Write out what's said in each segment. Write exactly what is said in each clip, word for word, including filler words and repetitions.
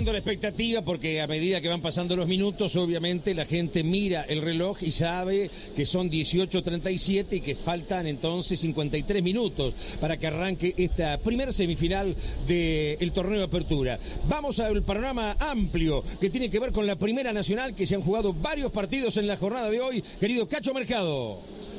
creciendo la expectativa porque a medida que van pasando los minutos, obviamente la gente mira el reloj y sabe que son dieciocho treinta y siete y que faltan entonces cincuenta y tres minutos para que arranque esta primera semifinal del torneo de apertura. Vamos al panorama amplio que tiene que ver con la Primera Nacional, que se han jugado varios partidos en la jornada de hoy. Querido Cacho Mercado.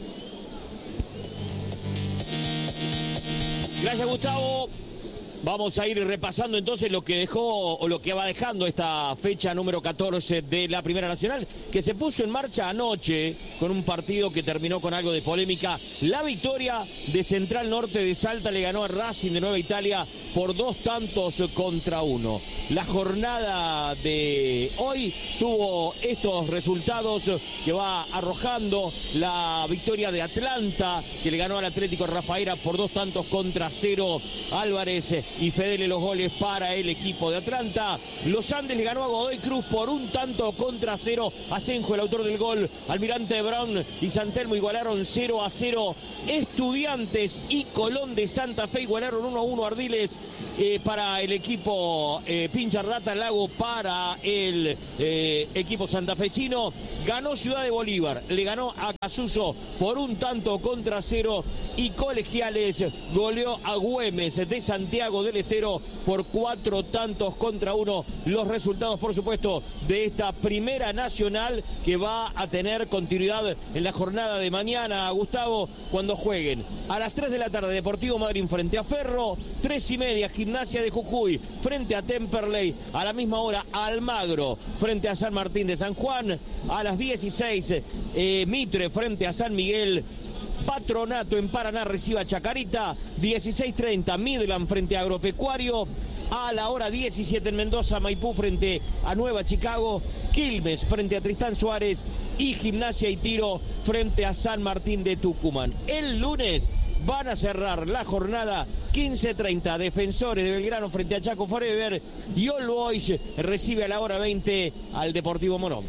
Gracias, Gustavo. Vamos a ir repasando entonces lo que dejó o lo que va dejando esta fecha número catorce de la Primera Nacional, que se puso en marcha anoche con un partido que terminó con algo de polémica. La victoria de Central Norte de Salta le ganó a Racing de Nueva Italia por dos tantos contra uno. La jornada de hoy tuvo estos resultados que va arrojando: la victoria de Atlanta, que le ganó al Atlético Rafaela por dos tantos contra cero. Álvarez y Fedele los goles para el equipo de Atlanta. Los Andes le ganó a Godoy Cruz por un tanto contra cero. Asenjo, el autor del gol. Almirante Brown y San Telmo igualaron cero a cero. Estudiantes y Colón de Santa Fe igualaron uno a uno. Ardiles eh, para el equipo eh, Pincha Rata Lago para el eh, equipo santafesino. Ganó Ciudad de Bolívar, le ganó a Casuso por un tanto contra cero. Y Colegiales goleó a Güemes de Santiago del Estero por cuatro tantos contra uno. Los resultados, por supuesto, de esta Primera Nacional, que va a tener continuidad en la jornada de mañana, Gustavo, cuando jueguen a las tres de la tarde Deportivo Madryn frente a Ferro, tres y media Gimnasia de Jujuy frente a Temperley, a la misma hora Almagro frente a San Martín de San Juan, a las dieciséis eh, Mitre frente a San Miguel. Patronato en Paraná recibe a Chacarita. Dieciséis treinta Midland frente a Agropecuario. A la hora diecisiete en Mendoza, Maipú frente a Nueva Chicago. Quilmes frente a Tristán Suárez. Y Gimnasia y Tiro frente a San Martín de Tucumán. El lunes van a cerrar la jornada quince treinta Defensores de Belgrano frente a Chaco Forever. Y All Boys recibe a la hora veinte al Deportivo Morón.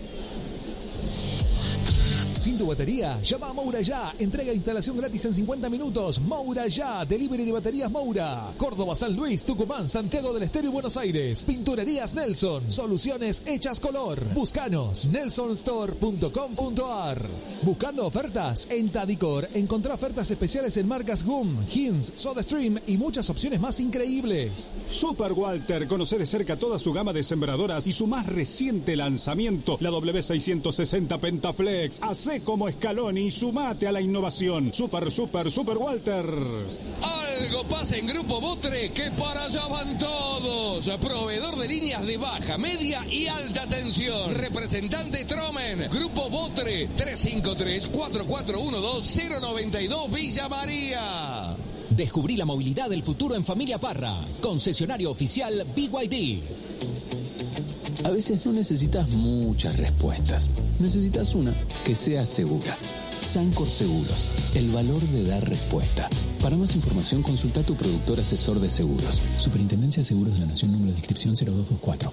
Sin tu batería, llama a Moura Ya. Entrega e instalación gratis en cincuenta minutos. Moura Ya, delivery de baterías Moura. Córdoba, San Luis, Tucumán, Santiago del Estero y Buenos Aires. Pinturerías Nelson. Soluciones hechas color. Búscanos. nelson store punto com punto a r. Buscando ofertas. En Tadicor encontrá ofertas especiales en marcas Gum, Hins, SodaStream y muchas opciones más increíbles. Super Walter. Conoce de cerca toda su gama de sembradoras y su más reciente lanzamiento, la W seiscientos sesenta Pentaflex. Hacé como Scaloni y sumate a la innovación. Super, super, super Walter. Algo pasa en Grupo Botre, que para allá van todos. Proveedor de líneas de baja, media y alta tensión. Representante Tromen. Grupo Botre, tres cinco tres, cuatro cuatro uno dos, cero nueve dos Villa María. Descubrí la movilidad del futuro en Familia Parra. Concesionario oficial B Y D. A veces no necesitas muchas respuestas. Necesitas una que sea segura. Sancor Seguros, el valor de dar respuesta. Para más información, consulta a tu productor asesor de seguros. Superintendencia de Seguros de la Nación, número de inscripción cero dos dos cuatro.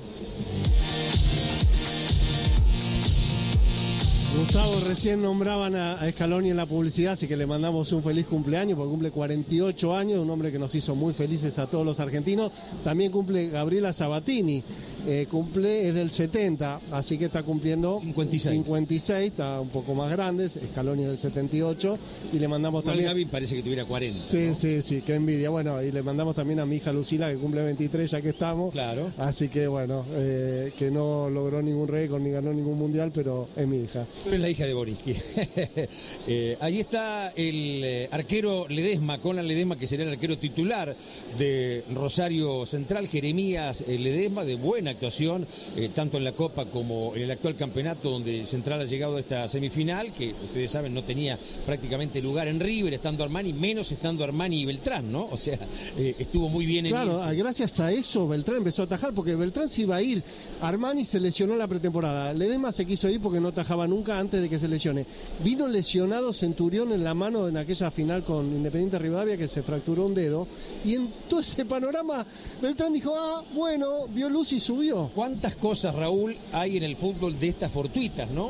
Gustavo, recién nombraban a, a Scaloni en la publicidad, así que le mandamos un feliz cumpleaños, porque cumple cuarenta y ocho años, un hombre que nos hizo muy felices a todos los argentinos. También cumple Gabriela Sabatini, eh, cumple, es del setenta, así que está cumpliendo cincuenta y seis. cincuenta y seis, está un poco más grande. Scaloni es del setenta y ocho, y le mandamos Igual también... Gaby parece que tuviera cuarenta. Sí, ¿no? sí, sí, qué envidia. Bueno, y le mandamos también a mi hija Lucila, que cumple veintitrés, ya que estamos. Claro. Así que bueno, eh, que no logró ningún récord ni ganó ningún mundial, pero es mi hija. Tú eres la hija de Boriski. eh, ahí está el eh, arquero Ledesma, Conan Ledesma, que sería el arquero titular de Rosario Central. Jeremías eh, Ledesma, de buena actuación, eh, tanto en la Copa como en el actual campeonato, donde Central ha llegado a esta semifinal, que ustedes saben no tenía prácticamente lugar en River, estando Armani, menos estando Armani y Beltrán, ¿no? O sea, eh, estuvo muy bien en Claro, irse. gracias a eso Beltrán empezó a atajar, porque Beltrán se iba a ir. Armani se lesionó en la pretemporada. Ledesma se quiso ir porque no atajaba nunca antes de que se lesione. Vino lesionado Centurión en la mano en aquella final con Independiente Rivadavia, que se fracturó un dedo, y en todo ese panorama Beltrán dijo, ah, bueno, vio luz y subió. ¿Cuántas cosas, Raúl, hay en el fútbol de estas fortuitas, no?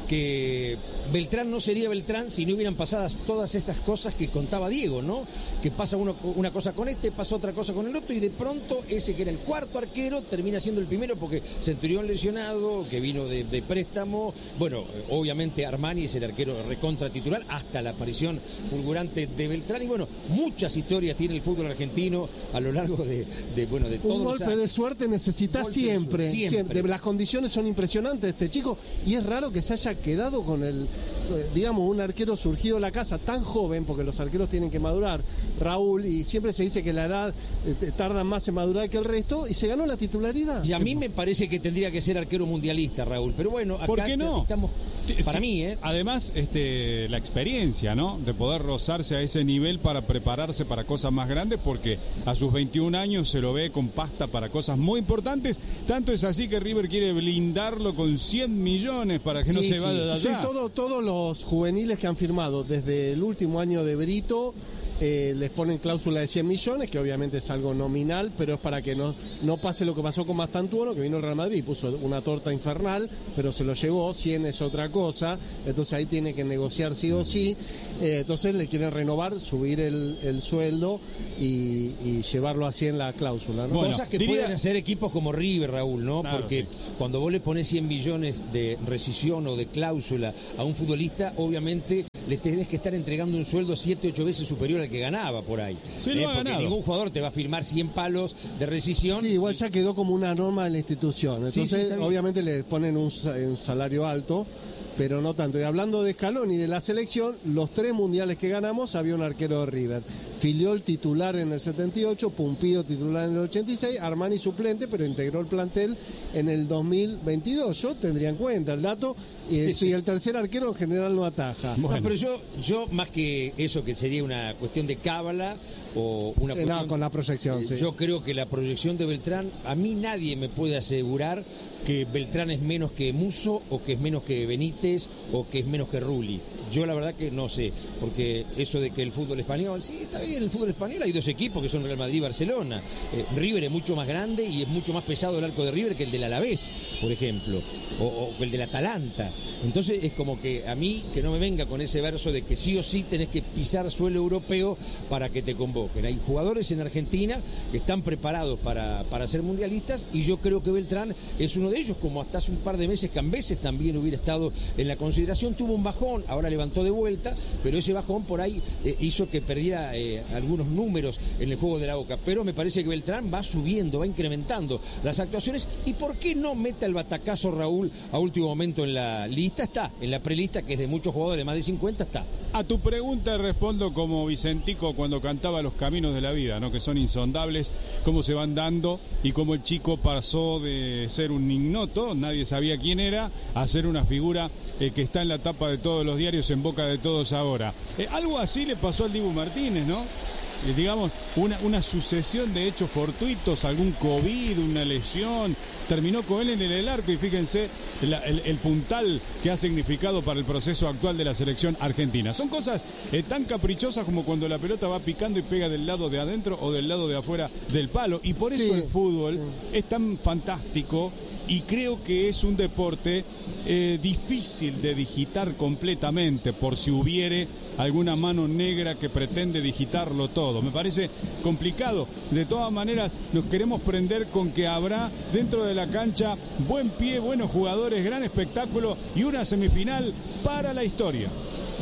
que Beltrán no sería Beltrán si no hubieran pasado todas esas cosas que contaba Diego, ¿no? Que pasa uno, una cosa con este, pasa otra cosa con el otro, y de pronto ese que era el cuarto arquero termina siendo el primero, porque Centurión lesionado, que vino de, de préstamo. Bueno, obviamente Armani es el arquero recontra titular hasta la aparición fulgurante de Beltrán, y bueno, muchas historias tiene el fútbol argentino a lo largo de, de bueno, de todos un golpe los... de suerte necesitas siempre, siempre. siempre. Las condiciones son impresionantes este chico, y es raro que se haya quedado con el, digamos, un arquero surgido de la casa tan joven, porque los arqueros tienen que madurar, Raúl, y siempre se dice que la edad eh, tarda más en madurar que el resto, y se ganó la titularidad. Y a mí me parece que tendría que ser arquero mundialista, Raúl, pero bueno, acá ¿por qué no? estamos... Para sí, mí, ¿eh? Además, este, la experiencia, ¿no? De poder rozarse a ese nivel para prepararse para cosas más grandes, porque a sus veintiún años se lo ve con pasta para cosas muy importantes. Tanto es así que River quiere blindarlo con cien millones para que sí, no se sí. vaya de allá. Sí, todo, todos los juveniles que han firmado desde el último año de Brito, Eh, les ponen cláusula de cien millones, que obviamente es algo nominal, pero es para que no, no pase lo que pasó con Mastantuono, que vino el Real Madrid y puso una torta infernal, pero se lo llevó, cien es otra cosa, entonces ahí tiene que negociar sí o sí. Eh, entonces le quieren renovar, subir el, el sueldo y, y llevarlo así en la cláusula, ¿no? Bueno, cosas que diría... pueden hacer equipos como River, Raúl, ¿no? Claro, porque sí. cuando vos le pones cien millones de rescisión o de cláusula a un futbolista, obviamente le tenés que estar entregando un sueldo siete, ocho veces superior al que ganaba por ahí. Sí, eh, lo ha porque ganado. Ningún jugador te va a firmar cien palos de rescisión. Sí, igual sí. ya quedó como una norma de la institución. Entonces, sí, sí, obviamente le ponen un, un salario alto, pero no tanto. Y hablando de Scaloni y de la selección, los tres mundiales que ganamos había un arquero de River. Filiol titular en el setenta y ocho, Pumpido titular en el ochenta y seis, Armani suplente, pero integró el plantel en el dos mil veintidós. Yo tendría en cuenta el dato, y sí. el tercer arquero en general no ataja. Bueno. No, pero yo, yo, más que eso, que sería una cuestión de cábala o una sí, cuestión... No, con la proyección, eh, sí. Yo creo que la proyección de Beltrán, a mí nadie me puede asegurar que Beltrán es menos que Musso, o que es menos que Benítez, o que es menos que Rulli. Yo la verdad que no sé, porque eso de que el fútbol español, sí, está bien, el fútbol español hay dos equipos que son Real Madrid y Barcelona. Eh, River es mucho más grande y es mucho más pesado el arco de River que el del Alavés, por ejemplo, o, o el del Atalanta. Entonces es como que a mí, que no me venga con ese verso de que sí o sí tenés que pisar suelo europeo para que te convoquen. Hay jugadores en Argentina que están preparados para, para ser mundialistas, y yo creo que Beltrán es uno de ellos, como hasta hace un par de meses Cambeses también hubiera estado en la consideración. Tuvo un bajón, ahora levantó de vuelta, pero ese bajón por ahí eh, hizo que perdiera eh, algunos números en el juego de la Boca. Pero me parece que Beltrán va subiendo, va incrementando las actuaciones. ¿Y por qué no meta el batacazo, Raúl, a último momento en la lista? Está, en la prelista, que es de muchos jugadores, de más de cincuenta, está. A tu pregunta respondo como Vicentico cuando cantaba Los Caminos de la Vida, ¿no? Que son insondables, cómo se van dando y cómo el chico pasó de ser un ignoto, nadie sabía quién era, a ser una figura eh, que está en la tapa de todos los diarios, en boca de todos ahora. Eh, algo así le pasó al Dibu Martínez, ¿no? Eh, digamos, una, una sucesión de hechos fortuitos, algún COVID, una lesión, terminó con él en el arco, y fíjense la, el, el puntal que ha significado para el proceso actual de la selección argentina. Son cosas eh, tan caprichosas como cuando la pelota va picando y pega del lado de adentro o del lado de afuera del palo, y por eso sí, el fútbol sí. es tan fantástico, y creo que es un deporte eh, difícil de digitar completamente, por si hubiere alguna mano negra que pretende digitarlo todo. Me parece complicado. De todas maneras, nos queremos prender con que habrá dentro de la cancha buen pie, buenos jugadores, gran espectáculo y una semifinal para la historia.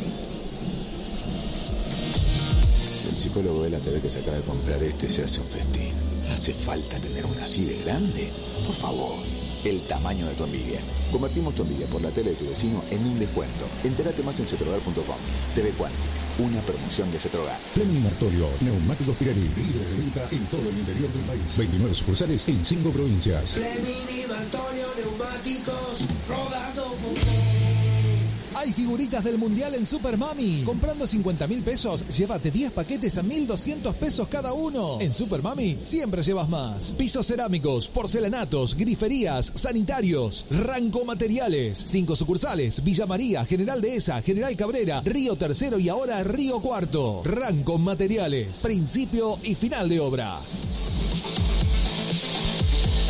El psicólogo ve la T V que se acaba de comprar este, se hace un festín. ¿Hace falta tener una así de grande? Por favor. El tamaño de tu envidia. Convertimos tu envidia por la tele de tu vecino en un descuento. Entérate más en cetrogar punto com. T V Quantic, una promoción de Cetrogar. Fleming Martorio, neumáticos Pirelli, libre de venta en todo el interior del país. veintinueve sucursales en cinco provincias. Fleming y Martorio, neumáticos, rodando por... Hay figuritas del Mundial en Super Mami. Comprando cincuenta mil pesos, llévate diez paquetes a mil doscientos pesos cada uno. En Super Mami siempre llevas más. Pisos cerámicos, porcelanatos, griferías, sanitarios, Ranco Materiales. Cinco sucursales: Villa María, General Dehesa, General Cabrera, Río Tercero y ahora Río Cuarto. Ranco Materiales. Principio y final de obra.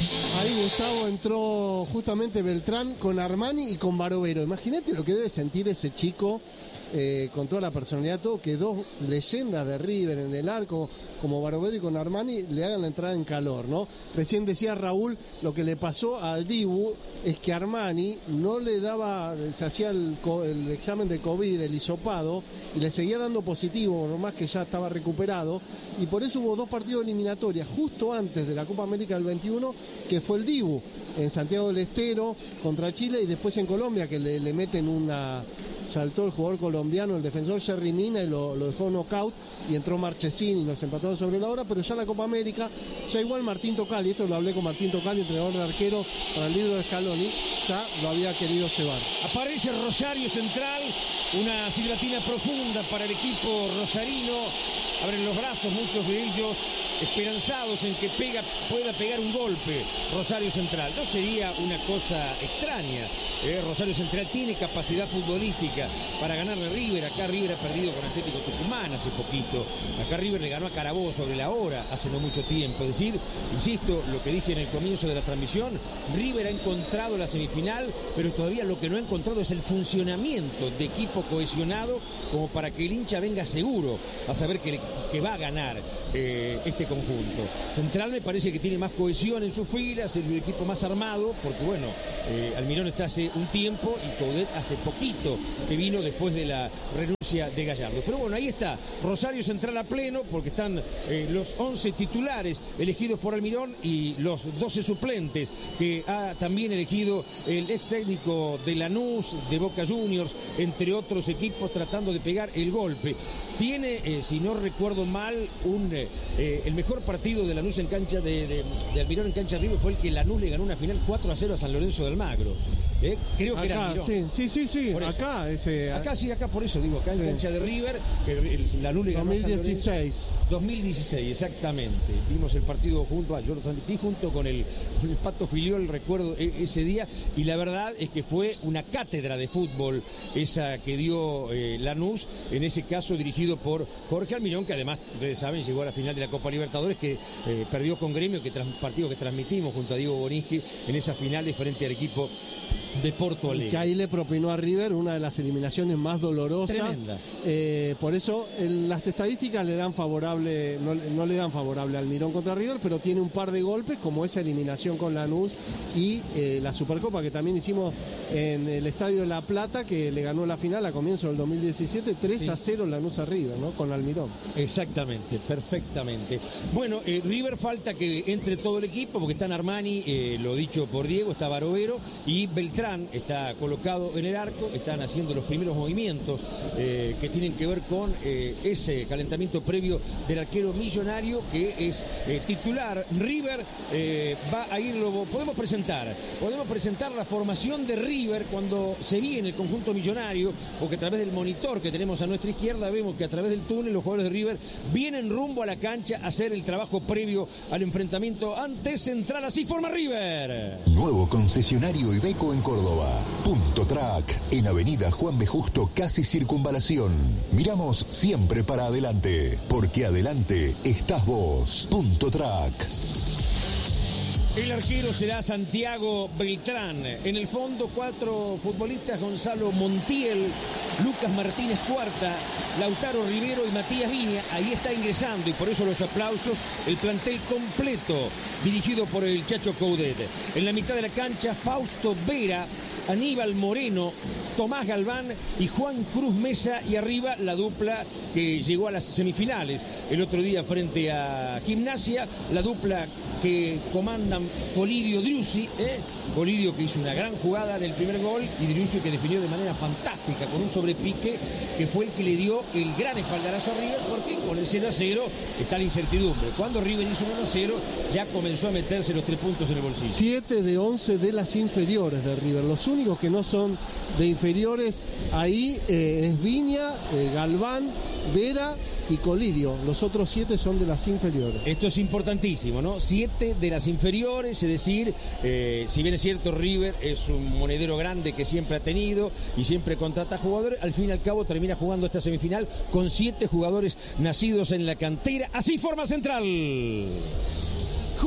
Ahí Gustavo entró justamente Beltrán con Armani y con Barovero. Imagínate lo que debe sentir ese chico eh, con toda la personalidad, todo, que dos leyendas de River en el arco, como Barovero y con Armani, le hagan la entrada en calor, ¿no? Recién decía Raúl, lo que le pasó al Dibu es que Armani no le daba, se hacía el, el examen de COVID, el hisopado, y le seguía dando positivo, nomás que ya estaba recuperado, y por eso hubo dos partidos eliminatorias justo antes de la Copa América del veintiuno, que fue el Dibu, en Santiago del Estero contra Chile, y después en Colombia, que le, le meten una... Saltó el jugador colombiano, el defensor Jerry Mina, y lo, lo dejó knockout, y entró Marchesín y los empataron sobre la hora, pero ya la Copa América, ya igual Martín Tocali, esto lo hablé con Martín Tocali, entrenador de arquero para el libro de Scaloni, ya lo había querido llevar. Aparece Rosario Central, una silbatina profunda para el equipo rosarino, abren los brazos muchos de ellos, esperanzados en que pega, pueda pegar un golpe Rosario Central. No sería una cosa extraña. Eh, Rosario Central tiene capacidad futbolística para ganarle a River. Acá River ha perdido con Atlético Tucumán hace poquito. Acá River le ganó a Carabobo sobre la hora hace no mucho tiempo. Es decir, insisto, lo que dije en el comienzo de la transmisión, River ha encontrado la semifinal, pero todavía lo que no ha encontrado es el funcionamiento de equipo cohesionado como para que el hincha venga seguro a saber que, que va a ganar eh, este conjunto. Central me parece que tiene más cohesión en sus filas, el equipo más armado, porque bueno, eh, Almirón está hace un tiempo y Coudet hace poquito que vino después de la renuncia de Gallardo. Pero bueno, ahí está Rosario Central a pleno, porque están eh, los once titulares elegidos por Almirón y los doce suplentes que ha también elegido el ex técnico de Lanús, de Boca Juniors, entre otros equipos, tratando de pegar el golpe. Tiene, eh, si no recuerdo mal, un eh, el mejor partido de Lanús en cancha de, de, de Almirón en cancha de River fue el que Lanús le ganó una final cuatro a cero a San Lorenzo de Almagro. Eh, creo que acá, era Almirón. Sí, sí, sí, sí. acá ese. Acá sí, acá por eso digo, acá sí. En cancha de River, que el, Lanús le ganó dos mil dieciséis. a San Lorenzo. dos mil dieciséis, exactamente. Vimos el partido junto a, yo lo transmití junto con el, con el Pato Filiol, recuerdo ese día, y la verdad es que fue una cátedra de fútbol esa que dio eh, Lanús, en ese caso dirigido por Jorge Almirón, que además, ustedes saben, llegó a la final de la Copa Libertadores, que eh, perdió con Gremio, que tras, partido que transmitimos junto a Diego Boninsky en esas finales frente al equipo de Porto Alegre. Que ahí le propinó a River una de las eliminaciones más dolorosas. Eh, por eso el, las estadísticas le dan favorable, no, no le dan favorable al Almirón contra River, pero tiene un par de golpes, como esa eliminación con Lanús y eh, la Supercopa que también hicimos en el Estadio de La Plata, que le ganó la final a comienzo del dos mil diecisiete, tres a cero Lanús a River, ¿no? Con Almirón. Exactamente, perfectamente. Bueno, eh, River falta que entre todo el equipo, porque están Armani, eh, lo dicho por Diego, está Barovero y Beltrán está colocado en el arco, están haciendo los primeros movimientos eh, que tienen que ver con eh, ese calentamiento previo del arquero Millonario, que es eh, titular. River eh, va a irlo, podemos presentar, podemos presentar la formación de River cuando se viene el conjunto Millonario, porque a través del monitor que tenemos a nuestra izquierda vemos que a través del túnel los jugadores de River vienen rumbo a la cancha a hacer el trabajo previo al enfrentamiento ante Central. Así forma River. Nuevo concesionario Iveco en Córdoba. Punto Track, en Avenida Juan B. Justo, casi Circunvalación. Miramos siempre para adelante, porque adelante estás vos. Punto Track. El arquero será Santiago Beltrán. En el fondo, cuatro futbolistas: Gonzalo Montiel, Lucas Martínez Cuarta, Lautaro Rivero y Matías Viña. Ahí está ingresando, y por eso los aplausos, el plantel completo, dirigido por el Chacho Coudet. En la mitad de la cancha, Fausto Vera, Aníbal Moreno, Tomás Galván y Juan Cruz Mesa, y arriba la dupla que llegó a las semifinales el otro día frente a Gimnasia, la dupla que comandan Colidio Driussi, ¿eh? Colidio que hizo una gran jugada en el primer gol, y Driussi que definió de manera fantástica con un sobrepique que fue el que le dio el gran espaldarazo a River, porque con el cero a cero está la incertidumbre. Cuando River hizo uno a cero ya comenzó a meterse los tres puntos en el bolsillo. siete de once de las inferiores de River. Los únicos que no son de inferiores ahí eh, es Viña, eh, Galván, Vera y Colidio. Los otros siete son de las inferiores. Esto es importantísimo, ¿no? Siete de las inferiores, es decir, eh, si bien es cierto, River es un monedero grande que siempre ha tenido y siempre contrata jugadores, al fin y al cabo termina jugando esta semifinal con siete jugadores nacidos en la cantera. Así forma Central.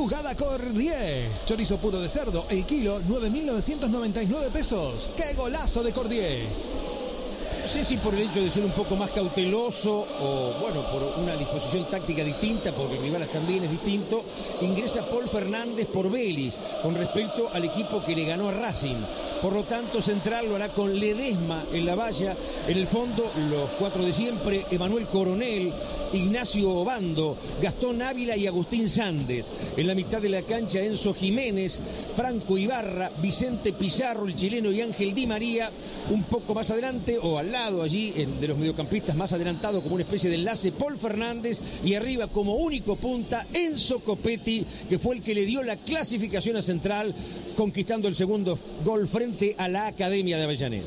Jugada Cor diez. Chorizo puro de cerdo, el kilo, nueve mil novecientos noventa y nueve pesos. ¡Qué golazo de Cor diez! No sé si por el hecho de ser un poco más cauteloso o, bueno, por una disposición táctica distinta, porque el rival también es distinto, ingresa Paul Fernández por Vélez con respecto al equipo que le ganó a Racing. Por lo tanto, Central lo hará con Ledesma en la valla. En el fondo, los cuatro de siempre, Emanuel Coronel, Ignacio Obando, Gastón Ávila y Agustín Sández. En la mitad de la cancha, Enzo Jiménez, Franco Ibarra, Vicente Pizarro, el chileno, y Ángel Di María. Un poco más adelante, o al lado allí, de los mediocampistas más adelantado, como una especie de enlace, Paul Fernández, y arriba como único punta, Enzo Copetti, que fue el que le dio la clasificación a Central, conquistando el segundo gol frente a la Academia de Avellaneda.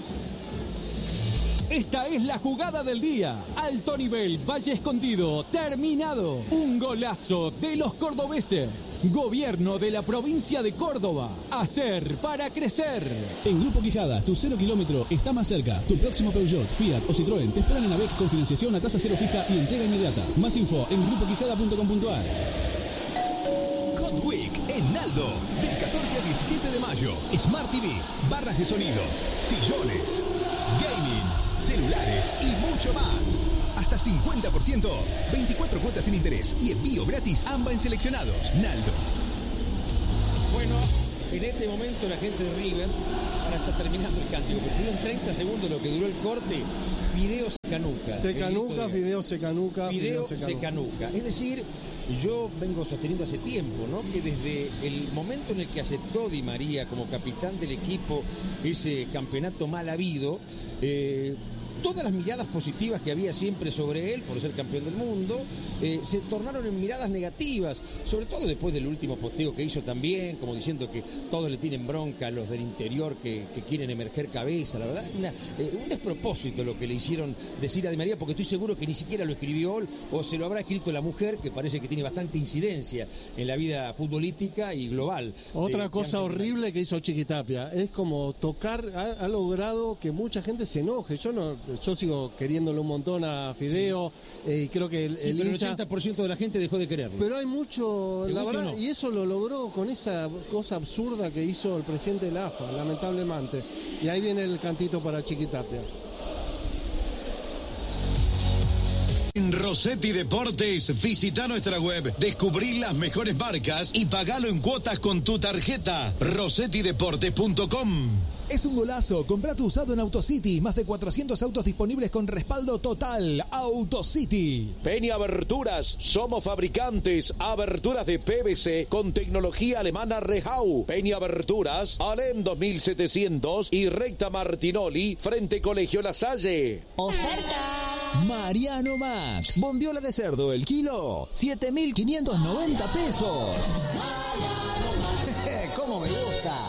Esta es la jugada del día. Alto nivel, Valle Escondido, terminado. Un golazo de los cordobeses. Gobierno de la provincia de Córdoba. Hacer para crecer. En Grupo Quijada, tu cero kilómetro está más cerca. Tu próximo Peugeot, Fiat o Citroën te esperan en AVEC con financiación a tasa cero fija y entrega inmediata. Más info en grupo quijada punto com punto a r. Hot Week en Aldo. Del catorce al diecisiete de mayo. Smart T V, barras de sonido, sillones, gaming, celulares y mucho más. Hasta cincuenta por ciento off, veinticuatro cuotas sin interés y envío gratis ambas en seleccionados. Naldo. Bueno, en este momento la gente de River, ahora está terminando el cántico, porque duró en treinta segundos lo que duró el corte. Fideo se canuca. Se canuca, Fideo se canuca. Fideo se canuca. Es decir, yo vengo sosteniendo hace tiempo, ¿no?, que desde el momento en el que aceptó Di María como capitán del equipo ese campeonato mal habido, eh, todas las miradas positivas que había siempre sobre él por ser campeón del mundo eh, se tornaron en miradas negativas, sobre todo después del último posteo que hizo también, como diciendo que todos le tienen bronca a los del interior que, que quieren emerger cabeza. La verdad, una, eh, un despropósito lo que le hicieron decir a Di María, porque estoy seguro que ni siquiera lo escribió él, o se lo habrá escrito la mujer, que parece que tiene bastante incidencia en la vida futbolística y global. Otra de, cosa de horrible que hizo Chiquitapia es como tocar, ha, ha logrado que mucha gente se enoje. Yo no Yo sigo queriéndolo un montón a Fideo, eh, y creo que el, sí, el pero hincha... el ochenta por ciento de la gente dejó de quererlo. Pero hay mucho, la verdad, no. Y eso lo logró con esa cosa absurda que hizo el presidente de la A F A, lamentablemente. Y ahí viene el cantito para Chiquitapia. En Rossetti Deportes, visita nuestra web, descubrí las mejores marcas y pagalo en cuotas con tu tarjeta. rossetti deportes punto com. Es un golazo. Comprá tu usado en AutoCity. Más de cuatrocientos autos disponibles con respaldo total. AutoCity. Peña Aberturas. Somos fabricantes. Aberturas de P V C con tecnología alemana Rehau. Peña Aberturas. Alem dos mil setecientos y Recta Martinoli frente Colegio La Salle. Oferta. Mariano Max. Bondiola de cerdo el kilo. siete mil quinientos noventa pesos. ¿Cómo me gusta?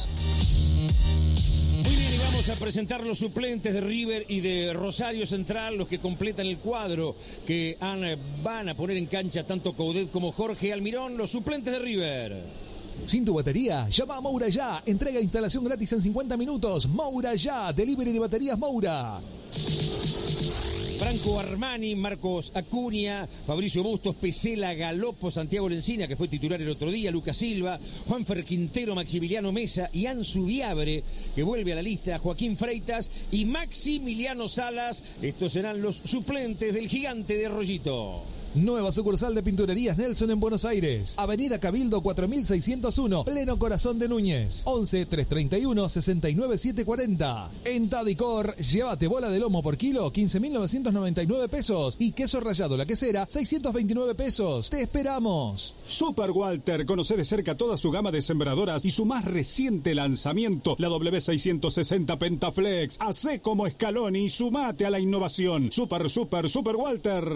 A presentar los suplentes de River y de Rosario Central, los que completan el cuadro que han, van a poner en cancha tanto Coudet como Jorge Almirón, los suplentes de River. Sin tu batería, llama a Moura Ya. Entrega e instalación gratis en cincuenta minutos. Moura Ya, delivery de baterías Moura. Franco Armani, Marcos Acuña, Fabricio Bustos, Pesela, Galopo, Santiago Lencina, que fue titular el otro día, Lucas Silva, Juanfer Quintero, Maximiliano Mesa y Ansu Viabre, que vuelve a la lista, Joaquín Freitas y Maximiliano Salas. Estos serán los suplentes del gigante de Arroyito. Nueva sucursal de Pinturerías Nelson en Buenos Aires. Avenida Cabildo cuatro mil seiscientos uno, pleno corazón de Núñez. once, trescientos treinta y uno, sesenta y nueve, setecientos cuarenta. En Tadicor, llévate bola de lomo por kilo, quince mil novecientos noventa y nueve pesos. Y queso rallado la quesera, seiscientos veintinueve pesos. ¡Te esperamos! Super Walter, conoce de cerca toda su gama de sembradoras y su más reciente lanzamiento, la W seiscientos sesenta Pentaflex. Hacé como Scaloni y sumate a la innovación. Super, super, Super Walter.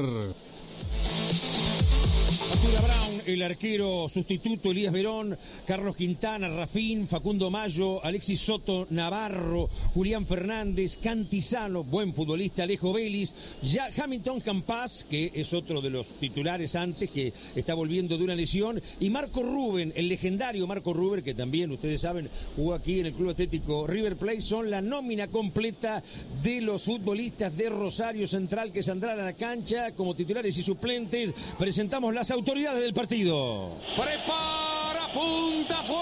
Arturo Brown, el arquero sustituto, Elías Verón, Carlos Quintana, Rafín, Facundo Mayo, Alexis Soto, Navarro, Julián Fernández, Cantizano, buen futbolista, Alejo Vélez, ya Hamilton Campas, que es otro de los titulares antes, que está volviendo de una lesión, y Marco Rubén, el legendario Marco Rubén, que también, ustedes saben, jugó aquí en el Club Atlético River Plate. Son la nómina completa de los futbolistas de Rosario Central que saldrán a la cancha como titulares y suplentes. Presentamos las autoridades del partido. partido. Prepara, punta, fue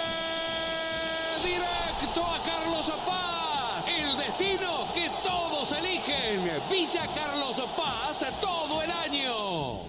directo a Carlos Paz. El destino que todos eligen. Villa Carlos Paz todo el año.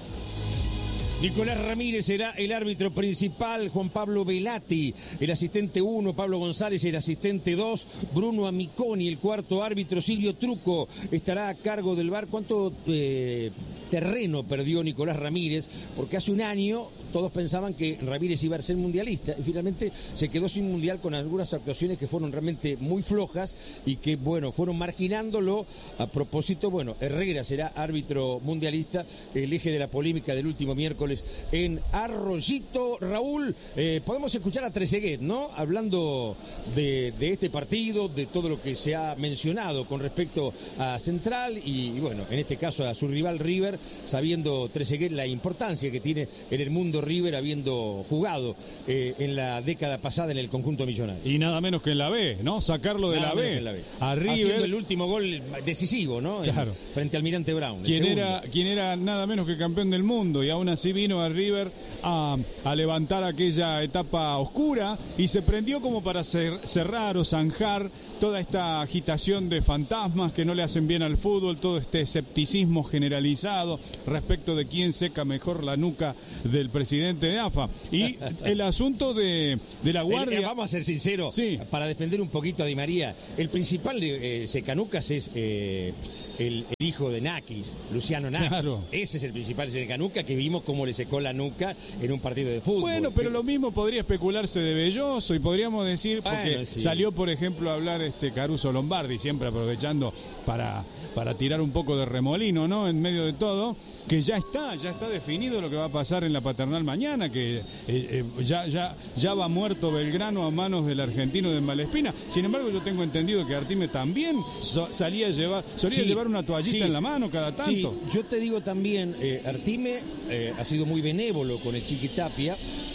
Nicolás Ramírez será el árbitro principal, Juan Pablo Velati, el asistente uno, Pablo González, el asistente dos, Bruno Amiconi, el cuarto árbitro, Silvio Truco estará a cargo del V A R. ¿Cuánto eh, terreno perdió Nicolás Ramírez? Porque hace un año todos pensaban que Ramírez iba a ser mundialista y finalmente se quedó sin mundial con algunas actuaciones que fueron realmente muy flojas y que, bueno, fueron marginándolo. A propósito, bueno, Herrera será árbitro mundialista, el eje de la polémica del último miércoles en Arroyito. Raúl, eh, podemos escuchar a Trezeguet, ¿no? Hablando de, de este partido, de todo lo que se ha mencionado con respecto a Central y, y, bueno, en este caso a su rival River, sabiendo Trezeguet la importancia que tiene en el mundo River, habiendo jugado eh, en la década pasada en el conjunto millonario. Y nada menos que en la B, ¿no? Sacarlo de la B. la B. A River. Haciendo el último gol decisivo, ¿no? Claro. En, frente al Almirante Brown. Quien era, quien era nada menos que campeón del mundo y aún así vino a River a, a levantar aquella etapa oscura y se prendió como para cer, cerrar o zanjar toda esta agitación de fantasmas que no le hacen bien al fútbol, todo este escepticismo generalizado respecto de quién seca mejor la nuca del presidente de A F A. Y el asunto de, de la guardia... El, vamos a ser sinceros, sí. Para defender un poquito a Di María, el principal eh, secanucas es eh, el, el hijo de Nakis, Luciano Nakis. Claro. Ese es el principal secanuca que vimos cómo le secó la nuca en un partido de fútbol. Bueno, pero lo mismo podría especularse de Belloso y podríamos decir, porque bueno, sí. Salió, por ejemplo, a hablar este Caruso Lombardi, siempre aprovechando para, para tirar un poco de remolino, ¿no? En medio de todo, que ya está, ya está definido lo que va a pasar en la Paternal mañana, que eh, eh, ya, ya, ya va muerto Belgrano a manos del argentino de Malespina. Sin embargo, yo tengo entendido que Artime también so, salía a llevar, solía sí, llevar una toallita sí, en la mano cada tanto. Sí, yo te digo también, eh, Artime eh, ha sido muy benévolo con el Chiqui Tapia,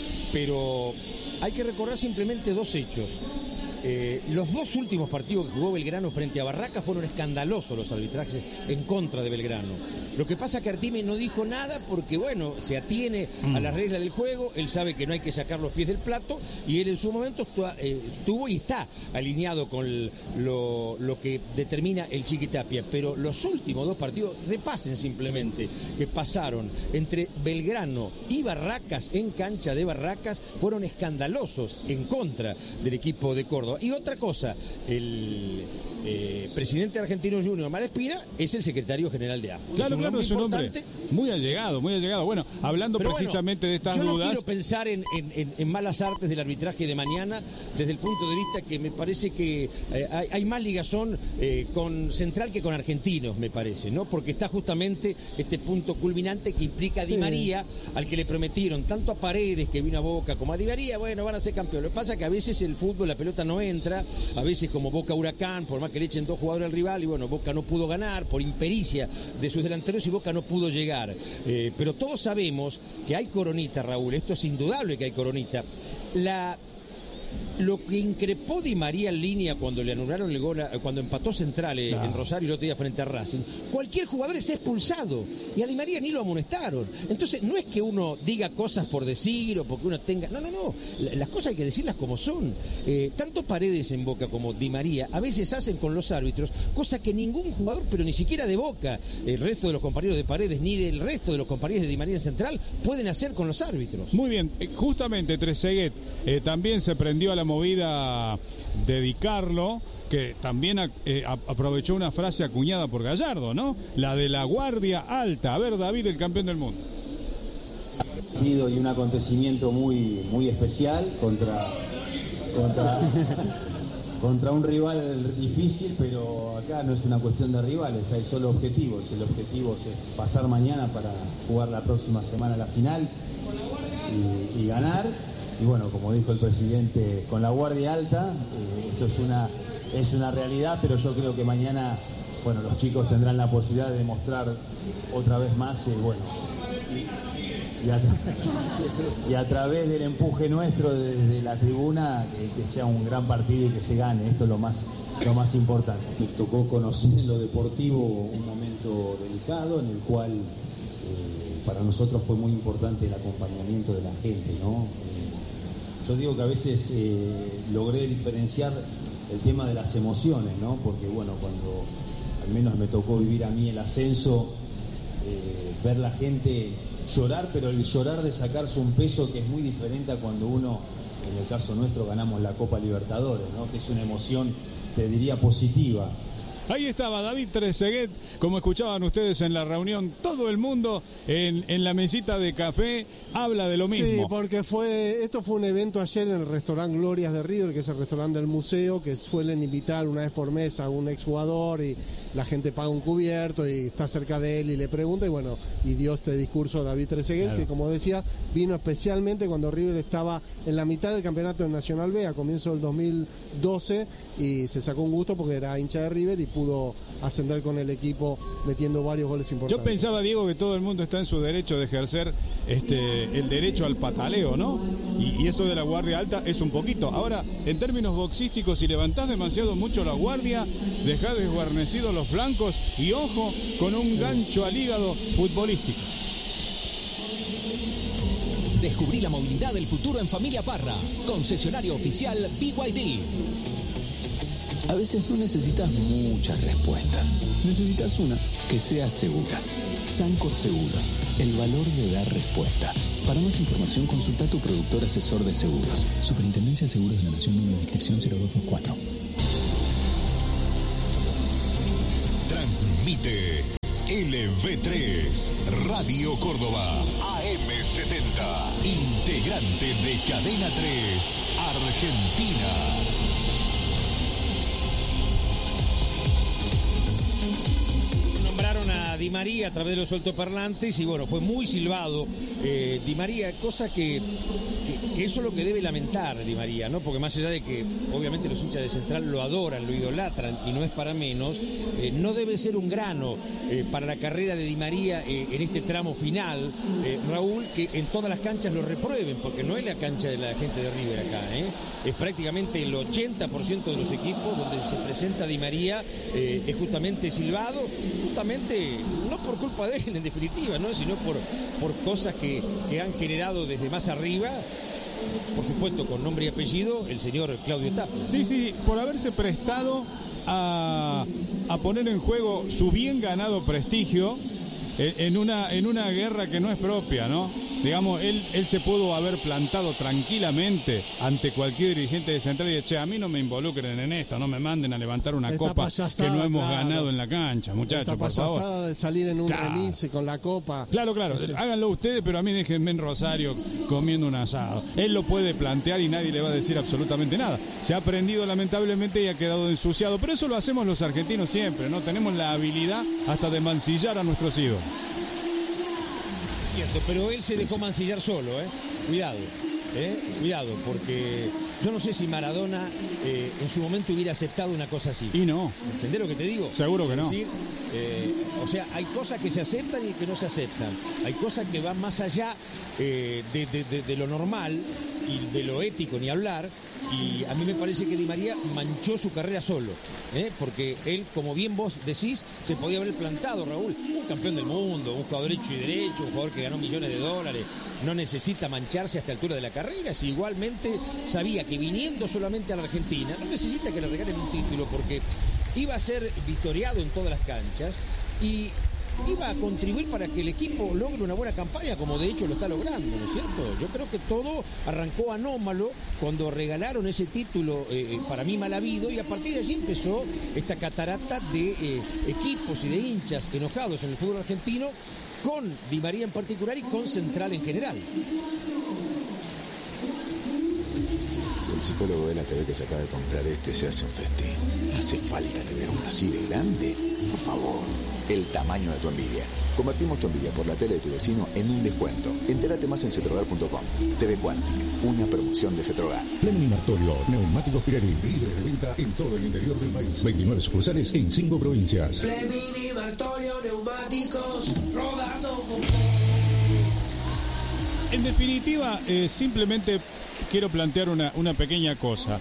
pero hay que recordar simplemente dos hechos. Eh, los dos últimos partidos que jugó Belgrano frente a Barracas fueron escandalosos los arbitrajes en contra de Belgrano. Lo que pasa es que Artime no dijo nada porque, bueno, se atiene mm. a las reglas del juego, él sabe que no hay que sacar los pies del plato y él en su momento estuvo y está alineado con lo, lo que determina el Chiqui Tapia. Pero los últimos dos partidos, repasen simplemente, que pasaron entre Belgrano y Barracas en cancha de Barracas, fueron escandalosos en contra del equipo de Córdoba. Y otra cosa, el eh, presidente argentino Junior Malespina es el secretario general de A F A. Claro, claro, es un hombre muy allegado, muy allegado. Bueno, hablando Pero precisamente bueno, de estas yo dudas... Yo no quiero pensar en, en, en malas artes del arbitraje de mañana, desde el punto de vista que me parece que eh, hay, hay más ligazón eh, con Central que con Argentinos, me parece, ¿no? Porque está justamente este punto culminante que implica a Di sí. María, al que le prometieron tanto a Paredes, que vino a Boca, como a Di María, bueno, van a ser campeones. Lo que pasa es que a veces el fútbol, la pelota no entra, a veces como Boca Huracán, por más que le echen dos jugadores al rival, y bueno, Boca no pudo ganar por impericia de sus delanteros y Boca no pudo llegar. Eh, pero todos sabemos que hay coronita, Raúl, esto es indudable que hay coronita. La... Lo que increpó Di María en línea cuando le anularon el gol, cuando empató Central eh, claro. en Rosario el otro día frente a Racing, cualquier jugador es expulsado y a Di María ni lo amonestaron. Entonces no es que uno diga cosas por decir o porque uno tenga, no, no, no, las cosas hay que decirlas como son. Eh, tanto Paredes en Boca como Di María a veces hacen con los árbitros cosas que ningún jugador, pero ni siquiera de Boca, el resto de los compañeros de Paredes ni del resto de los compañeros de Di María en Central pueden hacer con los árbitros. Muy bien, justamente Trezeguet eh, también se prendió a la movida de Di Carlo, que también eh, aprovechó una frase acuñada por Gallardo, ¿no? La de la guardia alta. A ver, David, el campeón del mundo. Y un acontecimiento muy, muy especial contra, contra, contra un rival difícil, pero acá no es una cuestión de rivales, hay solo objetivos. El objetivo es pasar mañana para jugar la próxima semana la final y, y ganar. Y bueno, como dijo el presidente, con la guardia alta, eh, esto es una, es una realidad, pero yo creo que mañana, bueno, los chicos tendrán la posibilidad de demostrar otra vez más, eh, bueno, y, y, a y a través del empuje nuestro desde la tribuna, eh, que sea un gran partido y que se gane, esto es lo más, lo más importante. Me tocó conocer en lo deportivo un momento delicado en el cual... Eh, para nosotros fue muy importante el acompañamiento de la gente, ¿no? Eh, yo digo que a veces eh, logré diferenciar el tema de las emociones, ¿no? Porque bueno, cuando al menos me tocó vivir a mí el ascenso, eh, ver la gente llorar, pero el llorar de sacarse un peso que es muy diferente a cuando uno, en el caso nuestro, ganamos la Copa Libertadores, ¿no? Que es una emoción, te diría, positiva. Ahí estaba David Trezeguet, como escuchaban ustedes en la reunión, todo el mundo en, en la mesita de café habla de lo mismo. Sí, porque fue esto fue un evento ayer en el restaurante Glorias de River, que es el restaurante del museo, que suelen invitar una vez por mes a un exjugador y la gente paga un cubierto y está cerca de él y le pregunta, y bueno, y dio este discurso a David Trezeguet, claro, que como decía, vino especialmente cuando River estaba en la mitad del campeonato de Nacional B, a comienzo del dos mil doce, y se sacó un gusto porque era hincha de River y pudo ascender con el equipo metiendo varios goles importantes. Yo pensaba, Diego, que todo el mundo está en su derecho de ejercer este el derecho al pataleo, ¿no? Y, y eso de la guardia alta es un poquito. Ahora, en términos boxísticos, si levantás demasiado mucho la guardia, dejás desguarnecidos los flancos y ojo con un gancho al hígado futbolístico. Descubrí la movilidad del futuro en Familia Parra, concesionario oficial B Y D. A veces no necesitas muchas respuestas. Necesitas una que sea segura. Sancor Seguros, el valor de dar respuesta. Para más información, consulta a tu productor asesor de seguros. Superintendencia de Seguros de la Nación, número de inscripción cero dos dos cuatro. Transmite L V tres, Radio Córdoba, A M setenta, integrante de Cadena tres, Argentina. A Di María a través de los altoparlantes y bueno, fue muy silbado eh, Di María, cosa que, que, que eso es lo que debe lamentar Di María, ¿no? Porque más allá de que obviamente los hinchas de Central lo adoran, lo idolatran y no es para menos, eh, no debe ser un grano eh, para la carrera de Di María eh, en este tramo final, eh, Raúl, que en todas las canchas lo reprueben, porque no es la cancha de la gente de River acá, ¿eh? Es prácticamente el ochenta por ciento de los equipos donde se presenta Di María, eh, es justamente silbado, justamente no por culpa de él en definitiva, ¿no? Sino por, por cosas que, que han generado desde más arriba, por supuesto con nombre y apellido, el señor Claudio Tapia. Sí, sí, por haberse prestado a, a poner en juego su bien ganado prestigio en una, en una guerra que no es propia, ¿no? Digamos, él, él se pudo haber plantado tranquilamente ante cualquier dirigente de Central y decir, che, a mí no me involucren en esto, no me manden a levantar una Esta copa que no hemos claro. ganado en la cancha, muchachos, por favor. De salir en un claro. remis con la copa. Claro, claro, este... háganlo ustedes, pero a mí déjenme en Rosario comiendo un asado. Él lo puede plantear y nadie le va a decir absolutamente nada. Se ha aprendido lamentablemente y ha quedado ensuciado, pero eso lo hacemos los argentinos siempre, ¿no? Tenemos la habilidad hasta de mancillar a nuestros ídolos. Cierto, pero él se dejó mancillar solo, ¿eh? Cuidado, ¿eh? Cuidado, porque yo no sé si Maradona eh, en su momento hubiera aceptado una cosa así. Y no. ¿Entendés lo que te digo? Seguro que no. Es decir, eh, o sea, hay cosas que se aceptan y que no se aceptan. Hay cosas que van más allá eh, de, de, de, de lo normal y de lo ético, ni hablar. Y a mí me parece que Di María manchó su carrera solo, ¿eh? Porque él, como bien vos decís, se podía haber plantado, Raúl, un campeón del mundo, un jugador hecho y derecho, un jugador que ganó millones de dólares, no necesita mancharse a esta altura de la carrera, si igualmente sabía que viniendo solamente a la Argentina, no necesita que le regalen un título, porque iba a ser victoriado en todas las canchas y iba a contribuir para que el equipo logre una buena campaña, como de hecho lo está logrando, ¿no es cierto? Yo creo que todo arrancó anómalo cuando regalaron ese título, eh, para mí mal habido, y a partir de allí empezó esta catarata de eh, equipos y de hinchas enojados en el fútbol argentino, con Di María en particular y con Central en general. Si el psicólogo ve la T V que se acaba de comprar este, se hace un festín. ¿Hace falta tener una así de grande? Por favor. El tamaño de tu envidia. Convertimos tu envidia por la tele de tu vecino en un descuento. Entérate más en cetrogar punto com. T V Quantic, una promoción de Cetrogar. Fleming Martorio, neumáticos Pirelli, líderes de venta en todo el interior del país. veintinueve sucursales en cinco provincias. Fleming y Martorio, neumáticos, rodando con... En definitiva, eh, simplemente quiero plantear una, una pequeña cosa.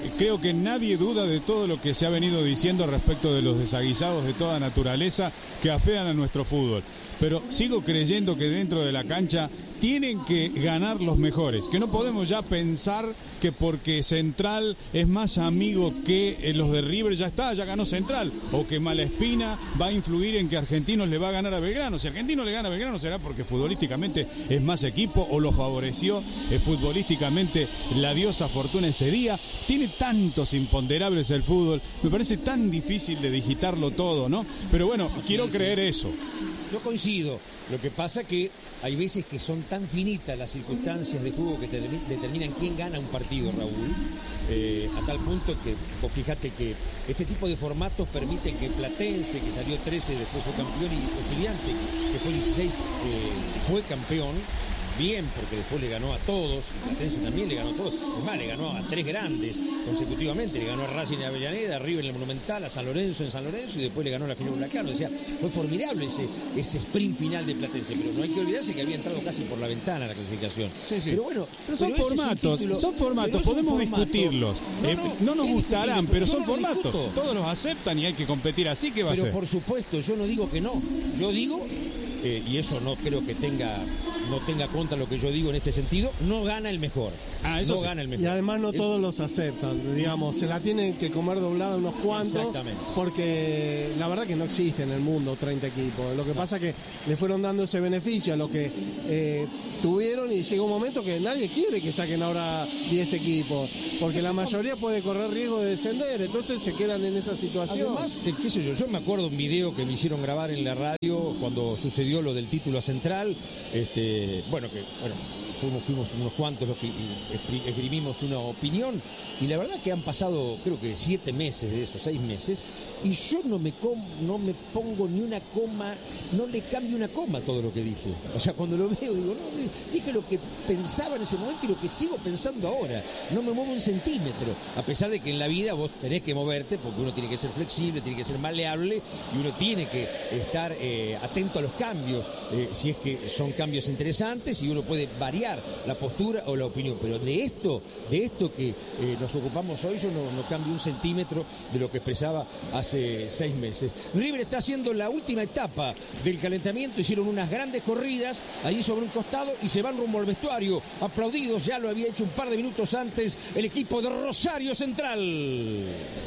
creo que nadie duda de todo lo que se ha venido diciendo respecto de los desaguisados de toda naturaleza que afean a nuestro fútbol. Pero sigo creyendo que dentro de la cancha tienen que ganar los mejores, que no podemos ya pensar que porque Central es más amigo que los de River ya está, ya ganó Central, o que Malespina va a influir en que Argentinos le va a ganar a Belgrano. Si Argentino le gana a Belgrano será porque futbolísticamente es más equipo o lo favoreció eh, futbolísticamente la diosa Fortuna ese día. Tiene tantos imponderables el fútbol, me parece tan difícil de digitarlo todo, ¿no? Pero bueno, quiero creer eso. Yo coincido. Lo que pasa que hay veces que son tan finitas las circunstancias de juego que te determinan quién gana un partido, Raúl, eh, a tal punto que vos fíjate que este tipo de formatos permiten que Platense, que salió trece, después fue campeón, y Estudiante, que fue dieciséis, eh, fue campeón. Bien, porque después le ganó a todos, Platense también le ganó a todos, es más, le ganó a tres grandes consecutivamente, le ganó a Racing en Avellaneda, a River en el Monumental, a San Lorenzo en San Lorenzo, y después le ganó a la final Huracán. O sea, fue formidable ese, ese sprint final de Platense, pero no hay que olvidarse que había entrado casi por la ventana la clasificación. Sí, sí. Pero bueno, pero son pero formatos, título, son formatos, no podemos son formatos. discutirlos, no, no, eh, no nos gustarán, pero son no formatos, discuto. Todos los aceptan y hay que competir así, ¿qué va pero a ser? Por supuesto, yo no digo que no, yo digo... Eh, y eso no creo que tenga no tenga contra lo que yo digo en este sentido, no gana el mejor. Ah, eso no sí. gana el mejor. Y además no es... todos los aceptan, digamos, se la tienen que comer doblada unos cuantos. Exactamente. Porque la verdad que no existe en el mundo treinta equipos. Lo que no. pasa es que le fueron dando ese beneficio a los que eh, tuvieron, y llegó un momento que nadie quiere que saquen ahora diez equipos, porque eso la mayoría puede correr riesgo de descender, entonces se quedan en esa situación. Además, qué sé yo, yo me acuerdo un video que me hicieron grabar en la radio cuando sucedió lo del título a Central, este, bueno, que bueno, fuimos, fuimos unos cuantos los que esgrimimos una opinión, y la verdad que han pasado creo que siete meses de eso, seis meses, y yo no me com, no me pongo ni una coma, no le cambio una coma a todo lo que dije. O sea, cuando lo veo digo, no, dije lo que pensaba en ese momento y lo que sigo pensando ahora, no me muevo un centímetro, a pesar de que en la vida vos tenés que moverte, porque uno tiene que ser flexible, tiene que ser maleable, y uno tiene que estar eh, atento a los cambios, eh, si es que son cambios interesantes, y uno puede variar la postura o la opinión, pero de esto, de esto que eh, nos ocupamos hoy, yo no, no cambio un centímetro de lo que expresaba hace seis meses. River está haciendo la última etapa del calentamiento, hicieron unas grandes corridas allí sobre un costado y se van rumbo al vestuario, aplaudidos, ya lo había hecho un par de minutos antes el equipo de Rosario Central.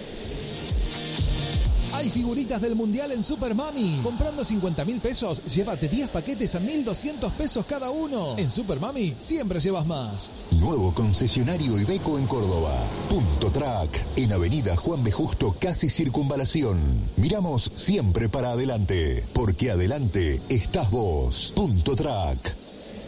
Hay figuritas del Mundial en Super Mami. Comprando cincuenta mil pesos, llévate diez paquetes a mil doscientos pesos cada uno. En Super Mami siempre llevas más. Nuevo concesionario Iveco en Córdoba. Punto Track, en Avenida Juan B. Justo, casi Circunvalación. Miramos siempre para adelante, porque adelante estás vos. Punto Track.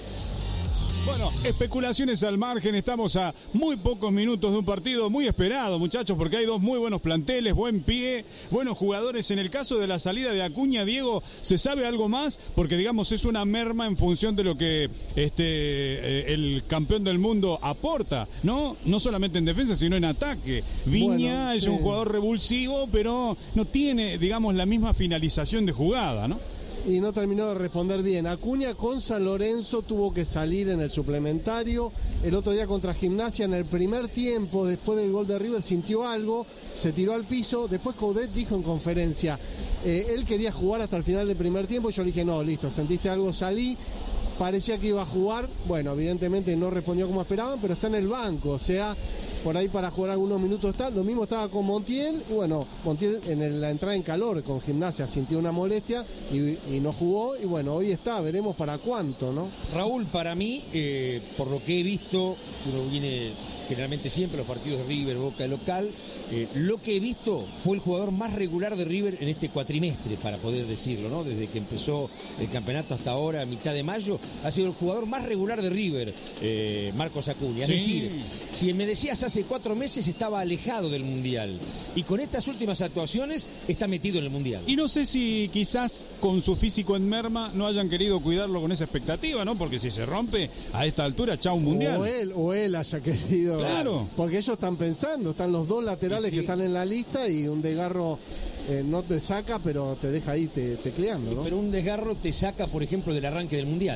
Bueno, especulaciones al margen, estamos a muy pocos minutos de un partido muy esperado, muchachos, porque hay dos muy buenos planteles, buen pie, buenos jugadores. En el caso de la salida de Acuña, Diego, ¿se sabe algo más? Porque, digamos, es una merma en función de lo que este eh, el campeón del mundo aporta, ¿no? No solamente en defensa, sino en ataque. Viña bueno, es sí. un jugador revulsivo, pero no tiene, digamos, la misma finalización de jugada, ¿no? Y no terminó de responder bien. Acuña con San Lorenzo tuvo que salir en el suplementario. El otro día contra Gimnasia, en el primer tiempo, después del gol de River, sintió algo, se tiró al piso. Después Coudet dijo en conferencia, eh, él quería jugar hasta el final del primer tiempo. Yo le dije, no, listo, sentiste algo, salí. Parecía que iba a jugar. Bueno, evidentemente no respondió como esperaban, pero está en el banco. O sea, por ahí para jugar algunos minutos está. Lo mismo estaba con Montiel. Y bueno, Montiel en el, la entrada en calor con Gimnasia sintió una molestia y, y no jugó. Y bueno, hoy está, veremos para cuánto, ¿no? Raúl, para mí, eh, por lo que he visto, uno viene generalmente siempre a los partidos de River, Boca local, eh, lo que he visto fue el jugador más regular de River en este cuatrimestre, para poder decirlo, ¿no? Desde que empezó el campeonato hasta ahora, a mitad de mayo, ha sido el jugador más regular de River, eh, Marcos Acuña. Es sí. decir, si me decías hace cuatro meses estaba alejado del Mundial, y con estas últimas actuaciones está metido en el Mundial. Y no sé si quizás con su físico en merma no hayan querido cuidarlo con esa expectativa, ¿no? Porque si se rompe a esta altura, chao Mundial. O él, o él haya querido. Claro. Porque ellos están pensando, están los dos laterales sí. que están en la lista, y un desgarro eh, no te saca, pero te deja ahí te, tecleando, ¿no? Pero un desgarro te saca, por ejemplo, del arranque del Mundial.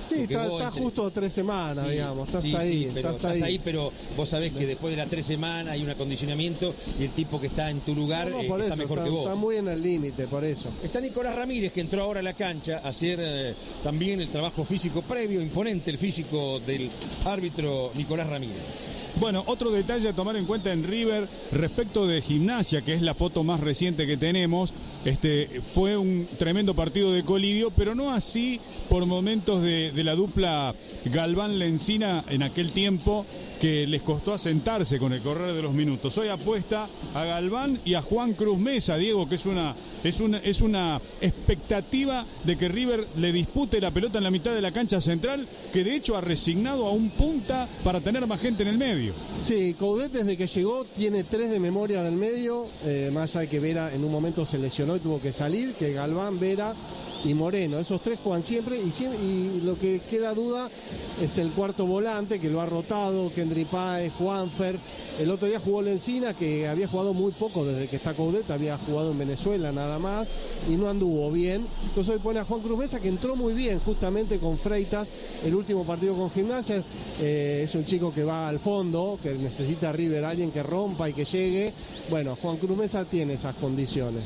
Sí, está, está entre... justo tres semanas, sí, digamos, estás sí, ahí, sí, pero estás, estás ahí. ahí, pero vos sabés que después de las tres semanas hay un acondicionamiento y el tipo que está en tu lugar no, no, eh, por está eso, mejor está, que vos. Está muy en el límite, por eso. Está Nicolás Ramírez, que entró ahora a la cancha a hacer eh, también el trabajo físico previo, imponente el físico del árbitro Nicolás Ramírez. Bueno, otro detalle a tomar en cuenta en River respecto de Gimnasia, que es la foto más reciente que tenemos. Este fue un tremendo partido de colidio, pero no así por momentos de, de la dupla Galván-Lencina en aquel tiempo, que les costó asentarse con el correr de los minutos. Hoy apuesta a Galván y a Juan Cruz Mesa, Diego, que es una, es una, es una expectativa de que River le dispute la pelota en la mitad de la cancha central, que de hecho ha resignado a un punta para tener más gente en el medio. Sí, Coudet desde que llegó tiene tres de memoria del medio, eh, más allá de que Vera en un momento se lesionó y tuvo que salir, que Galván, Vera y Moreno, esos tres juegan siempre y, siempre, y lo que queda duda es el cuarto volante, que lo ha rotado, Kendry Páez, Juanfer. El otro día jugó Lencina, que había jugado muy poco desde que está Coudet, había jugado en Venezuela nada más, y no anduvo bien. Entonces hoy pone a Juan Cruz Mesa, que entró muy bien justamente con Freitas, el último partido con Gimnasia. Eh, es un chico que va al fondo, que necesita River, alguien que rompa y que llegue. Bueno, Juan Cruz Mesa tiene esas condiciones.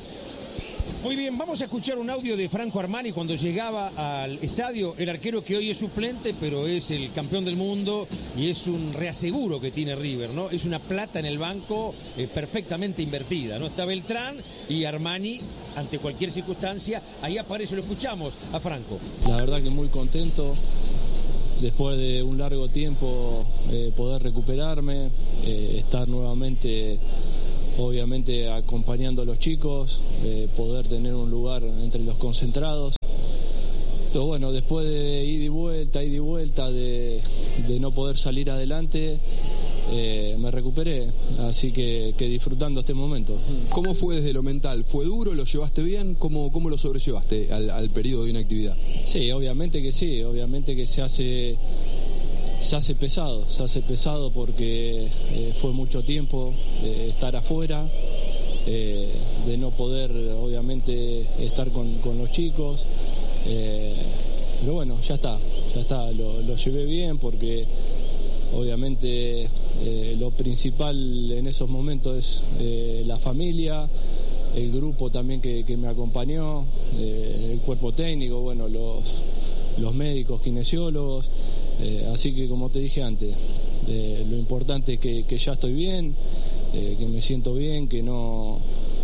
Muy bien, vamos a escuchar un audio de Franco Armani cuando llegaba al estadio, el arquero que hoy es suplente, pero es el campeón del mundo y es un reaseguro que tiene River, ¿no? Es una plata en el banco eh, perfectamente invertida, ¿no? Está Beltrán y Armani, ante cualquier circunstancia, ahí aparece, lo escuchamos a Franco. La verdad que muy contento, después de un largo tiempo eh, poder recuperarme, eh, estar nuevamente... obviamente acompañando a los chicos, eh, poder tener un lugar entre los concentrados. Pero bueno, después de ida y vuelta, ida y vuelta, de, de no poder salir adelante, eh, me recuperé, así que, que disfrutando este momento. ¿Cómo fue desde lo mental? ¿Fue duro? ¿Lo llevaste bien? ¿Cómo, cómo lo sobrellevaste al, al periodo de inactividad? Sí, obviamente que sí, obviamente que se hace... Se hace pesado, se hace pesado porque eh, fue mucho tiempo eh, estar afuera, eh, de no poder obviamente estar con, con los chicos, eh, pero bueno, ya está, ya está, lo, lo llevé bien porque obviamente eh, lo principal en esos momentos es eh, la familia, el grupo también que, que me acompañó, eh, el cuerpo técnico, bueno, los, los médicos, kinesiólogos. Eh, así que como te dije antes, eh, lo importante es que, que ya estoy bien, eh, que me siento bien, que no,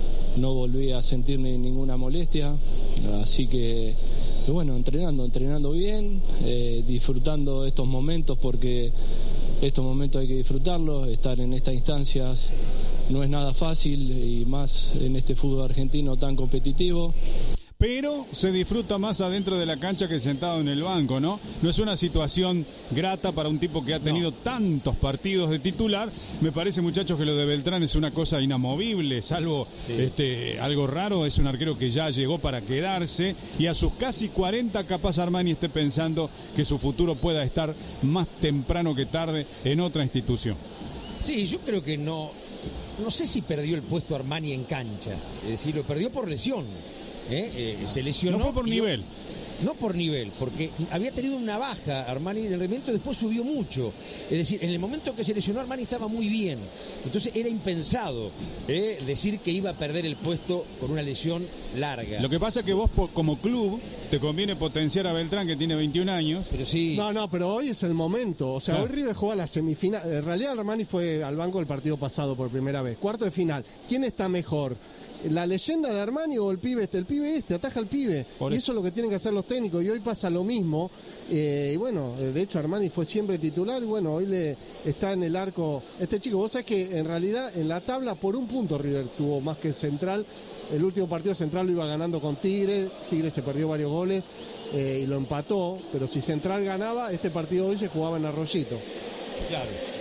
no volví a sentir ninguna molestia, así que, que bueno, entrenando, entrenando bien, eh, disfrutando estos momentos porque estos momentos hay que disfrutarlos, estar en estas instancias no es nada fácil y más en este fútbol argentino tan competitivo. Pero se disfruta más adentro de la cancha que sentado en el banco, ¿no? No es una situación grata para un tipo que ha tenido no. tantos partidos de titular. Me parece, muchachos, que lo de Beltrán es una cosa inamovible, salvo sí. este, algo raro. Es un arquero que ya llegó para quedarse y a sus casi cuarenta capaz Armani esté pensando que su futuro pueda estar más temprano que tarde en otra institución. Sí, yo creo que no, no sé si perdió el puesto Armani en cancha, es decir, lo perdió por lesión. ¿Eh? Eh, se lesionó. No fue por nivel. No por nivel, porque había tenido una baja Armani en el rendimiento, después subió mucho. Es decir, en el momento que se lesionó Armani estaba muy bien. Entonces era impensado ¿eh? decir que iba a perder el puesto con una lesión larga. Lo que pasa es que vos como club te conviene potenciar a Beltrán, que tiene veintiún años. Pero sí. No, no, pero hoy es el momento. O sea, claro. Hoy River juega la semifinal. En realidad Armani fue al banco el partido pasado por primera vez. Cuarto de final. ¿Quién está mejor? ¿La leyenda de Armani o el pibe este? El pibe este, ataja al pibe. Por y eso es lo que tienen que hacer los técnicos. Y hoy pasa lo mismo. Eh, y bueno, de hecho Armani fue siempre titular. Y bueno, hoy le está en el arco este chico. Vos sabés que en realidad en la tabla por un punto River tuvo más que Central. El último partido Central lo iba ganando con Tigre. Tigre se perdió varios goles eh, y lo empató. Pero si Central ganaba, este partido hoy se jugaba en Arroyito. Claro.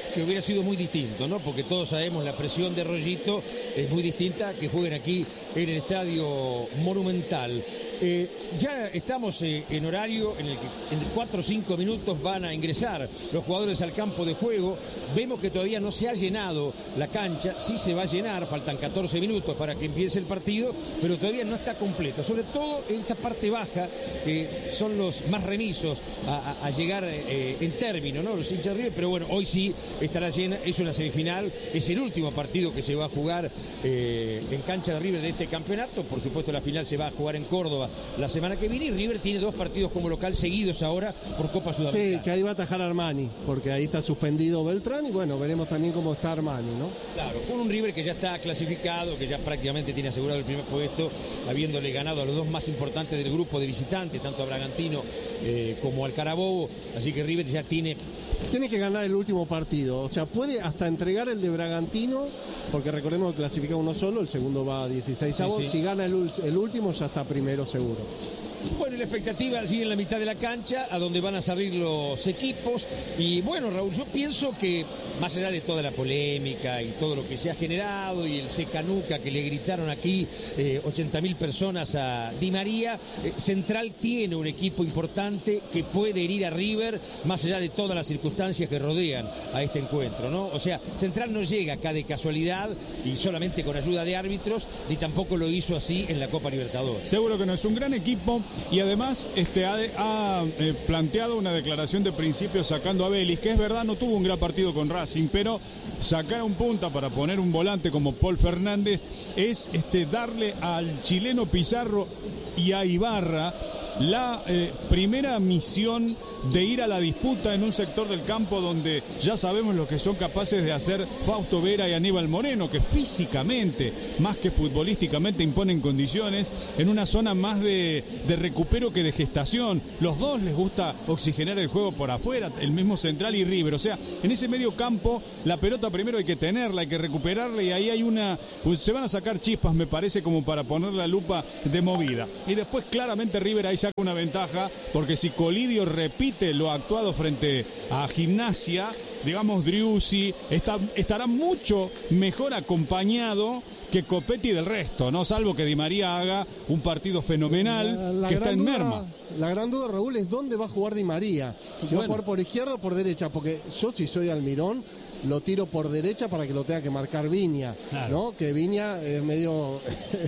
que hubiera sido muy distinto, ¿no? Porque todos sabemos la presión de Rollito es muy distinta que jueguen aquí en el Estadio Monumental. Eh, ya estamos eh, en horario en el que en cuatro o cinco minutos van a ingresar los jugadores al campo de juego. Vemos que todavía no se ha llenado la cancha, sí se va a llenar, faltan catorce minutos para que empiece el partido, pero todavía no está completo, sobre todo en esta parte baja, que son los más remisos a, a, a llegar eh, en término, ¿no? Los hinchas de River, pero bueno, hoy sí estará llena, es una semifinal, es el último partido que se va a jugar eh, en cancha de River de este campeonato. Por supuesto la final se va a jugar en Córdoba la semana que viene, y River tiene dos partidos como local seguidos ahora por Copa Sudamericana. Sí, que ahí va a atajar Armani, porque ahí está suspendido Beltrán, y bueno, veremos también cómo está Armani, ¿no? Claro, con un River que ya está clasificado, que ya prácticamente tiene asegurado el primer puesto, habiéndole ganado a los dos más importantes del grupo de visitantes, tanto a Bragantino eh, como al Carabobo, así que River ya tiene... Tiene que ganar el último partido, o sea, puede hasta entregar el de Bragantino, porque recordemos que clasifica uno solo, el segundo va a dieciséis avos, sí, sí. Si gana el, el último ya está primero seguro. Bueno, y la expectativa sigue en la mitad de la cancha, a donde van a salir los equipos. Y bueno, Raúl, yo pienso que más allá de toda la polémica y todo lo que se ha generado y el secanuca que le gritaron aquí eh, ochenta mil personas a Di María, eh, Central tiene un equipo importante que puede herir a River, más allá de todas las circunstancias que rodean a este encuentro, ¿no? O sea, Central no llega acá de casualidad y solamente con ayuda de árbitros, ni tampoco lo hizo así en la Copa Libertadores. Seguro que no, es un gran equipo. Y además este, ha, ha eh, planteado una declaración de principio sacando a Vélez, que es verdad, no tuvo un gran partido con Racing, pero sacar un punta para poner un volante como Paul Fernández es este, darle al chileno Pizarro y a Ibarra la eh, primera misión de ir a la disputa en un sector del campo donde ya sabemos lo que son capaces de hacer Fausto Vera y Aníbal Moreno, que físicamente, más que futbolísticamente, imponen condiciones, en una zona más de, de recupero que de gestación. Los dos les gusta oxigenar el juego por afuera, el mismo Central y River. O sea, en ese medio campo, la pelota primero hay que tenerla, hay que recuperarla, y ahí hay una... se van a sacar chispas, me parece, como para poner la lupa de movida. Y después, claramente, River ahí saca una ventaja, porque si Colidio repite lo actuado frente a Gimnasia, digamos, Driussi está, estará mucho mejor acompañado que Copetti del resto, ¿no? Salvo que Di María haga un partido fenomenal, la, la que está en duda, merma. La gran duda, Raúl, es dónde va a jugar Di María. Si bueno. va a jugar por izquierda o por derecha, porque yo, si soy Almirón, lo tiro por derecha para que lo tenga que marcar Viña, claro. ¿no? Que Viña es medio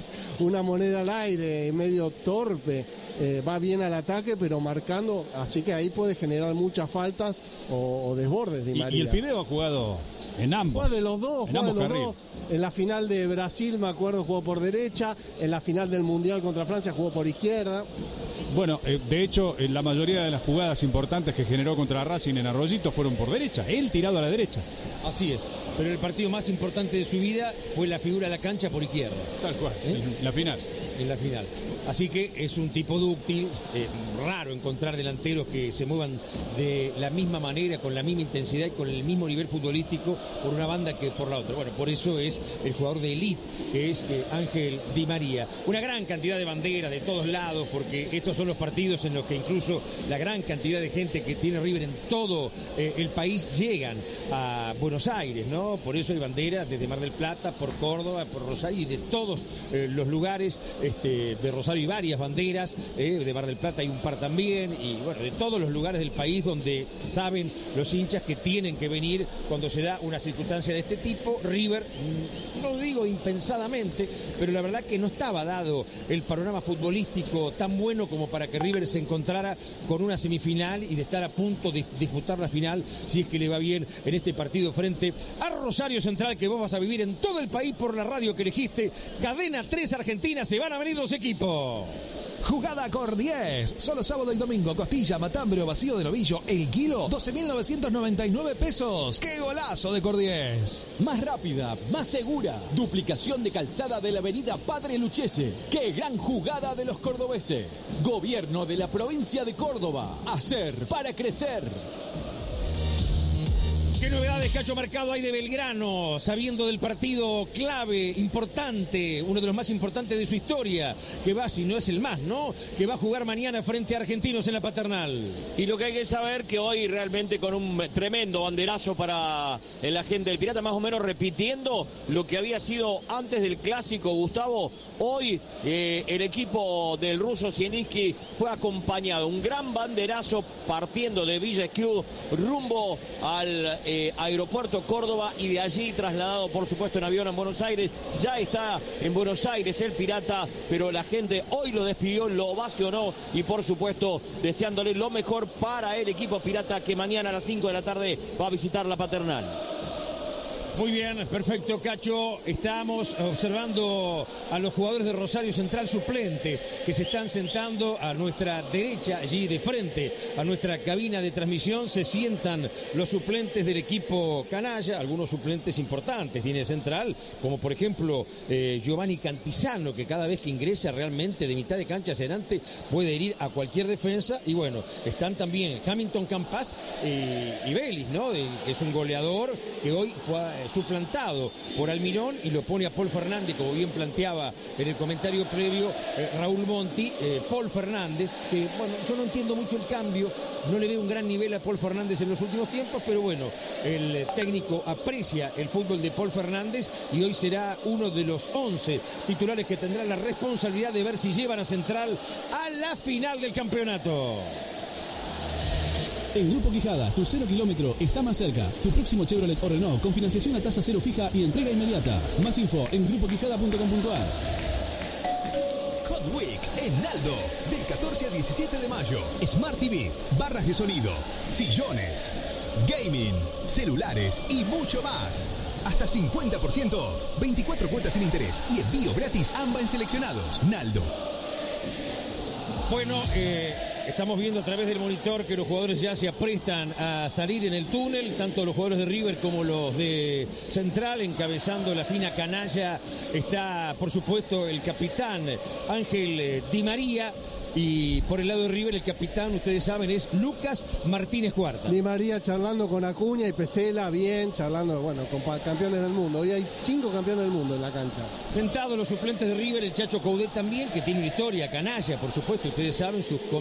una moneda al aire, medio torpe, eh, va bien al ataque, pero marcando, así que ahí puede generar muchas faltas o, o desbordes de Di María. Y, y el Fideo ha jugado en ambos. Juega de los dos, en, juega de los dos. En la final de Brasil, me acuerdo, jugó por derecha. En la final del Mundial contra Francia jugó por izquierda. Bueno, eh, de hecho, eh, la mayoría de las jugadas importantes que generó contra Racing en Arroyito fueron por derecha, él tirado a la derecha. Así es, pero el partido más importante de su vida fue la figura de la cancha por izquierda. Tal cual, ¿eh? La final. En la final. Así que es un tipo dúctil, eh, raro encontrar delanteros que se muevan de la misma manera, con la misma intensidad y con el mismo nivel futbolístico por una banda que por la otra. Bueno, por eso es el jugador de élite, que es eh, Ángel Di María. Una gran cantidad de banderas de todos lados, porque estos son los partidos en los que incluso la gran cantidad de gente que tiene River en todo eh, el país llegan a Buenos Aires, ¿no? Por eso hay banderas desde Mar del Plata, por Córdoba, por Rosario y de todos eh, los lugares este, de Rosario. Hay varias banderas, eh, de Mar del Plata hay un par también, y bueno, de todos los lugares del país donde saben los hinchas que tienen que venir cuando se da una circunstancia de este tipo. River, no digo impensadamente, pero la verdad que no estaba dado el panorama futbolístico tan bueno como para que River se encontrara con una semifinal y de estar a punto de disputar la final, si es que le va bien en este partido frente a Rosario Central, que vos vas a vivir en todo el país por la radio que elegiste, Cadena tres Argentina. Se van a venir los equipos. Jugada Cor diez. Solo sábado y domingo. Costilla, matambre o vacío de novillo. El kilo, doce mil novecientos noventa y nueve pesos. ¡Qué golazo de Cor diez! Más rápida, más segura. Duplicación de calzada de la avenida Padre Luchese. ¡Qué gran jugada de los cordobeses! Gobierno de la provincia de Córdoba. Hacer para crecer. novedades, Cacho Mercado, hay de Belgrano? Sabiendo del partido clave, importante, uno de los más importantes de su historia, que va, si no es el más, ¿no? Que va a jugar mañana frente a Argentinos en la Paternal. Y lo que hay que saber que hoy realmente con un tremendo banderazo para la gente del Pirata, más o menos repitiendo lo que había sido antes del clásico, Gustavo. Hoy eh, el equipo del ruso Zielinski fue acompañado, un gran banderazo partiendo de Villa Esquiú rumbo al eh, aeropuerto Córdoba y de allí trasladado por supuesto en avión a Buenos Aires. Ya está en Buenos Aires el Pirata, pero la gente hoy lo despidió, lo ovacionó y por supuesto deseándole lo mejor para el equipo Pirata, que mañana a las cinco de la tarde va a visitar la Paternal. Muy bien, perfecto, Cacho. Estamos observando a los jugadores de Rosario Central suplentes que se están sentando a nuestra derecha, allí de frente a nuestra cabina de transmisión. Se sientan los suplentes del equipo canalla, algunos suplentes importantes tiene Central, como por ejemplo eh, Giovanni Cantizano, que cada vez que ingresa realmente de mitad de cancha hacia adelante puede herir a cualquier defensa. Y bueno, están también Hamilton Campas eh, y Vélez, ¿no? De, que es un goleador que hoy fue suplantado por Almirón y lo pone a Paul Fernández, como bien planteaba en el comentario previo eh, Raúl Monti. eh, Paul Fernández, que bueno, yo no entiendo mucho el cambio, no le veo un gran nivel a Paul Fernández en los últimos tiempos, pero bueno, el técnico aprecia el fútbol de Paul Fernández y hoy será uno de los once titulares que tendrán la responsabilidad de ver si llevan a Central a la final del campeonato. En Grupo Quijada, tu cero kilómetro está más cerca. Tu próximo Chevrolet o Renault con financiación a tasa cero fija y entrega inmediata. Más info en grupo quijada punto com punto a r. Hot Week en Aldo, del catorce al diecisiete de mayo. Smart T V, barras de sonido, sillones, gaming, celulares y mucho más. Hasta cincuenta por ciento off, veinticuatro cuotas sin interés y envío gratis AMBA en seleccionados. Naldo. Bueno, eh... estamos viendo a través del monitor que los jugadores ya se aprestan a salir en el túnel, tanto los jugadores de River como los de Central. Encabezando la fina canalla está, por supuesto, el capitán Ángel Di María. Y por el lado de River, el capitán, ustedes saben, es Lucas Martínez Cuarta. Di María charlando con Acuña y Pesela, bien, charlando, bueno, con campeones del mundo. Hoy hay cinco campeones del mundo en la cancha. Sentados los suplentes de River, el Chacho Coudet también, que tiene una historia canalla, por supuesto, ustedes saben, sus